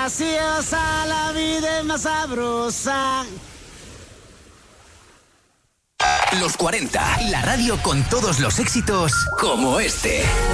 graciosa, la vida es más sabrosa. Los 40, la radio con todos los éxitos como este.